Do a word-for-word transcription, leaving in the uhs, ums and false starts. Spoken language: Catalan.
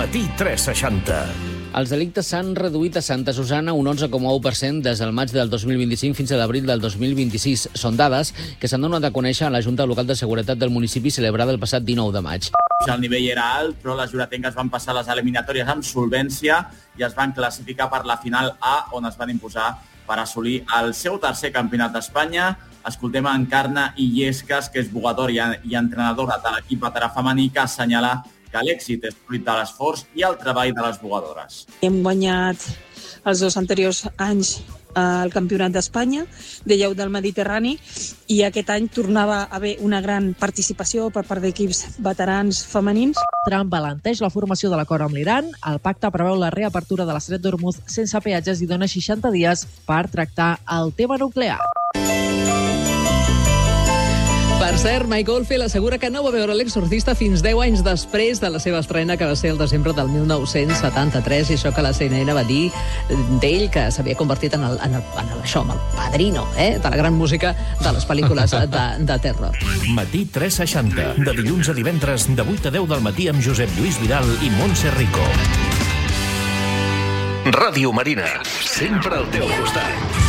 Matí tres seixanta. Els delictes s'han reduït a Santa Susanna un onze coma u per cent des del maig del dos mil vint-i-cinc fins a l'abril del dos mil vint-i-sis. Són dades que s'han donat a conèixer a la Junta Local de Seguretat del municipi celebrada el passat dinou de maig. El nivell era alt, però les juretenques van passar les eliminatòries amb solvència i es van classificar per la final A, on es van imposar per assolir el seu tercer campionat d'Espanya. Escoltem a Encarna Illescas, que és bugadora i entrenadora de l'equip veterà femení, que assenyala que l'èxit és fruit de l'esforç i el treball de les bugadores. Hem guanyat els dos anteriors anys el Campionat d'Espanya de lleu del Mediterrani i aquest any tornava a haver una gran participació per part d'equips veterans femenins. Trump alenteix la formació de l'acord amb l'Iran. El pacte preveu la reapertura de l'estret d'Hormuz sense peatges i dona seixanta dies per tractar el tema nuclear. Per cert, Mike Oldfield assegura que no va veure l'exorcista fins deu anys després de la seva estrena, que va ser el desembre del mil nou-cents setanta-tres, i això que la C N N va dir d'ell, que s'havia convertit en, el, en, el, en el, això, en el padrino eh, de la gran música de les pel·lícules de, de terror. Matí tres seixanta, de dilluns a divendres, de vuit a deu del matí amb Josep Lluís Vidal i Montse Rico. Ràdio Marina, sempre al teu costat.